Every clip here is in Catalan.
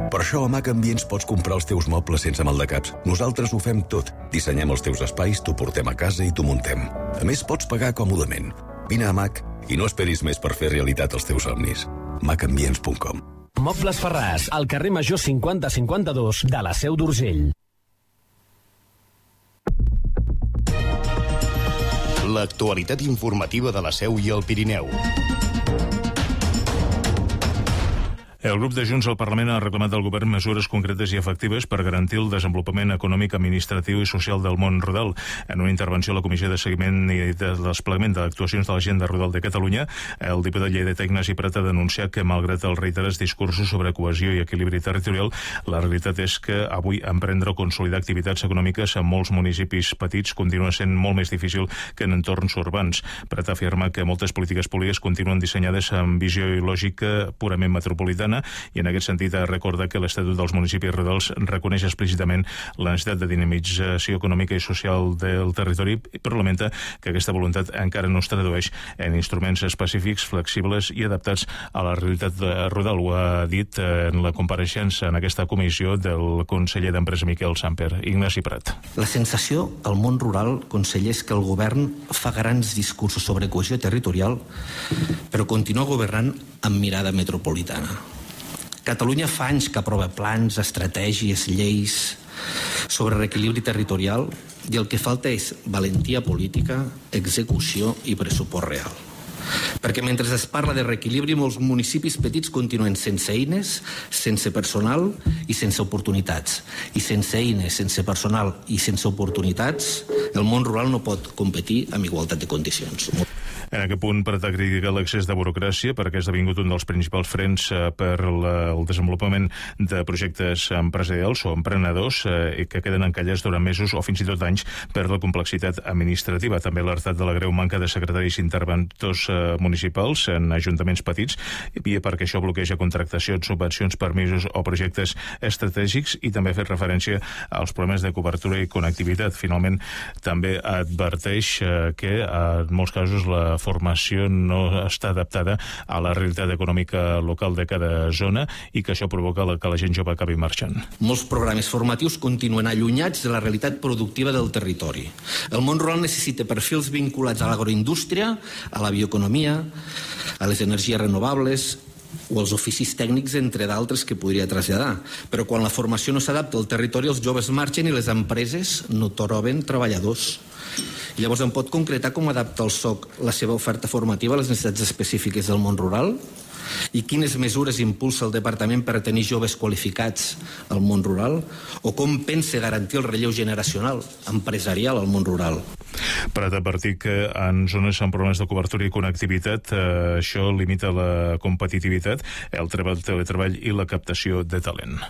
Per això a MAC Ambients pots comprar els teus mobles sense maldecaps. Nosaltres ho fem tot. Dissenyem els teus espais, t'ho portem a casa i t'ho muntem. A més, pots pagar còmodament. Vine a MAC i no esperis més per fer realitat els teus somnis. macambients.com. Mobles Ferràs, al carrer Major 5052 de la Seu d'Urgell. L'actualitat informativa de la Seu i el Pirineu. El grup de Junts al Parlament ha reclamat al govern mesures concretes i efectives per garantir el desenvolupament econòmic, administratiu i social del món rural. En una intervenció a la Comissió de Seguiment i de Desplegament d'actuacions de l'Agenda Rural de Catalunya, el diputat lleidatà Ignasi Prat ha denunciat que, malgrat els reiterats discursos sobre cohesió i equilibri territorial, la realitat és que avui emprendre o consolidar activitats econòmiques en molts municipis petits continua sent molt més difícil que en entorns urbans. Prat afirma que moltes polítiques públiques continuen dissenyades amb visió i lògica purament metropolitana, i en aquest sentit recorda que l'Estatut dels Municipis Rurals reconeix explícitament la necessitat de dinamització econòmica i social del territori i lamenta que aquesta voluntat encara no es tradueix en instruments específics, flexibles i adaptats a la realitat rural. Ho ha dit en la compareixença en aquesta comissió del conseller d'Empresa Miquel Samper. Ignasi Prat. La sensació al món rural, conseller, és que el govern fa grans discursos sobre cohesió territorial, però continua governant amb mirada metropolitana. Catalunya fa anys que aprova plans, estratègies, lleis sobre reequilibri territorial i el que falta és valentia política, execució i pressupost real. Perquè mentre es parla de reequilibri, molts municipis petits continuen sense eines, sense personal i sense oportunitats. I sense eines, sense personal i sense oportunitats, el món rural no pot competir amb igualtat de condicions. En aquest punt, Prat ha criticat l'excés de burocràcia perquè ha esdevingut un dels principals frens per el desenvolupament de projectes empresarials o emprenedors que queden encallats durant mesos o fins i tot anys per la complexitat administrativa. També l'ha alertat de la greu manca de secretaris interventors municipals en ajuntaments petits i perquè això bloqueja contractacions, subvencions, permisos o projectes estratègics, i també ha fet referència als problemes de cobertura i connectivitat. Finalment, també adverteix que en molts casos la formació no està adaptada a la realitat econòmica local de cada zona i que això provoca que la gent jove acabi marxant. Molts programes formatius continuen allunyats de la realitat productiva del territori. El món rural necessita perfils vinculats a l'agroindústria, a la bioeconomia, a les energies renovables o als oficis tècnics, entre d'altres, que podria traslladar. Però quan la formació no s'adapta al territori, els joves marxen i les empreses no troben treballadors. I llavors em pot concretar com adapta el SOC la seva oferta formativa a les necessitats específiques del món rural? I quines mesures impulsa el departament per tenir joves qualificats al món rural? O com pensa garantir el relleu generacional, empresarial al món rural? Per advertir que en zones amb problemes de cobertura i connectivitat això limita la competitivitat, el teletreball i la captació de talent.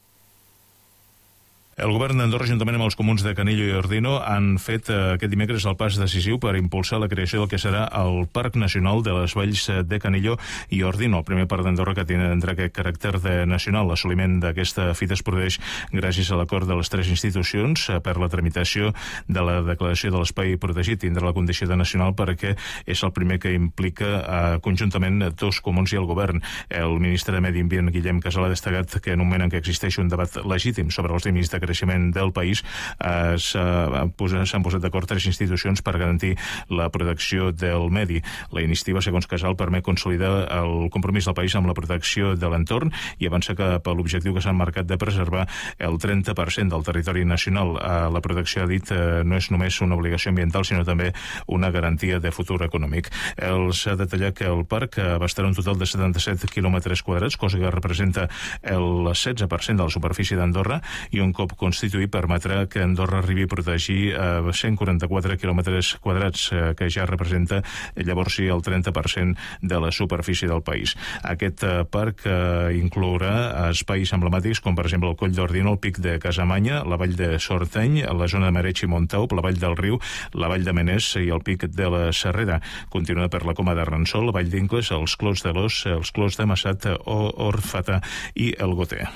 El govern d'Andorra, juntament amb els comuns de Canillo i Ordino, han fet aquest dimecres el pas decisiu per impulsar la creació del que serà el Parc Nacional de les Valls de Canillo i Ordino, el primer parc d'Andorra que tindrà aquest caràcter de nacional. L'assoliment d'aquesta fita es produeix gràcies a l'acord de les tres institucions per la tramitació de la declaració de l'espai protegit. Tindrà la condició de nacional perquè és el primer que implica conjuntament dos comuns i el govern. El ministre de Medi Ambient, Guillem Casal, ha destacat que en un moment en què existeix un debat legítim sobre els límits de creixement del país, s'han posat d'acord tres institucions per garantir la protecció del medi. La iniciativa, segons Casal, permet consolidar el compromís del país amb la protecció de l'entorn i avançar cap a l'objectiu que s'ha marcat de preservar el 30% del territori nacional. La protecció, ha dit, no és només una obligació ambiental, sinó també una garantia de futur econòmic. S'ha detallat que el parc abastarà un total de 77 quilòmetres quadrats, cosa que representa el 16% de la superfície d'Andorra, i un cop constituït permetrà que Andorra arribi a protegir 144 quilòmetres quadrats, que ja representa llavors sí el 30% de la superfície del país. Aquest parc inclourà espais emblemàtics com per exemple el Coll d'Ordino, el Pic de Casamanya, la Vall de Sorteny, la zona de Mareig i Montaup, la Vall del Riu, la Vall de Menès i el Pic de la Serrera. Continua per la Coma de Ransol, la Vall d'Incles, els Clos de l'Os, els Clos de Massat, Orfata i el Goter.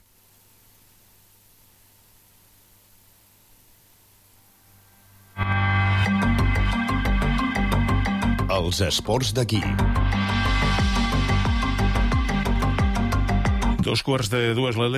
Els esports d'aquí. 2:15, l'Ele.